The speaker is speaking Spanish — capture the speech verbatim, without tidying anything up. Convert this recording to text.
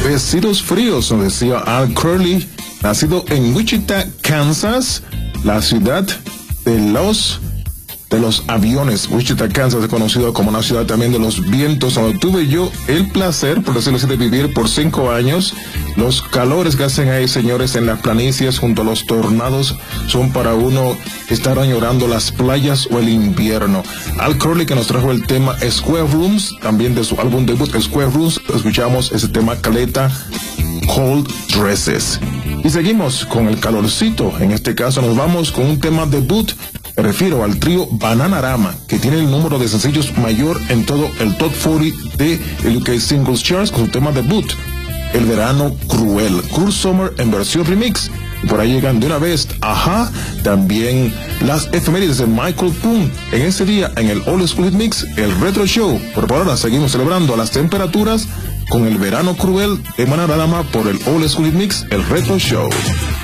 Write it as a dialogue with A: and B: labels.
A: Vestidos fríos, nos decía Al Crowley, nacido en Wichita, Kansas, la ciudad de los de los aviones. Wichita, Kansas es conocido como una ciudad también de los vientos, donde tuve yo el placer, por decirlo así, de vivir por cinco años. Los calores que hacen ahí, señores, en las planicies junto a los tornados son para uno estar añorando las playas o el invierno. Al Crowley, que nos trajo el tema Square Rooms, también de su álbum debut Square Rooms, escuchamos ese tema Caleta, Cold Dresses. Y seguimos con el calorcito. En este caso nos vamos con un tema debut. Me refiero al trío Bananarama, que tiene el número de sencillos mayor en todo el Top cuarenta de el U K Singles Charts con su tema debut, El Verano Cruel, Cruel Summer en versión remix. Y por ahí llegan de una vez, ajá, también las efemérides de Michael Poon. En ese día, en el Old School Hit Mix, el Retro Show. Por ahora seguimos celebrando las temperaturas con El Verano Cruel de Bananarama por el Old School Hit Mix, el Retro Show.